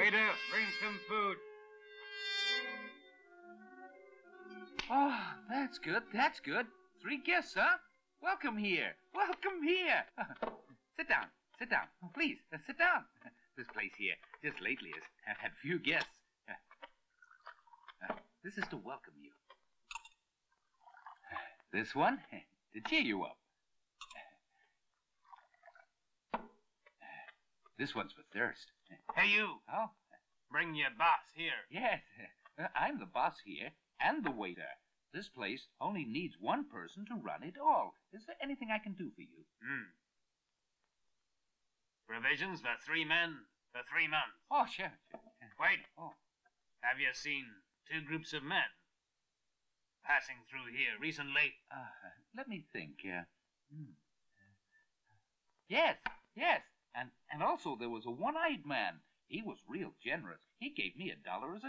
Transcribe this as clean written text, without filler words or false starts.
Waiter, bring some food. Oh, that's good, that's good. 3 guests, huh? Welcome here. Welcome here. Sit down. Sit down. Please, sit down. This place here, just lately, has had few guests. This is to welcome you. This one, to cheer you up. This one's for thirst. Hey, you. Oh? Bring your boss here. Yes, I'm the boss here and the waiter. This place only needs one person to run it all. Is there anything I can do for you? Provisions for 3 men for 3 months. Oh, sure. Wait. Oh. Have you seen 2 groups of men passing through here recently? Let me think. Yes. And also there was a one-eyed man. He was real generous. He gave me $1 as a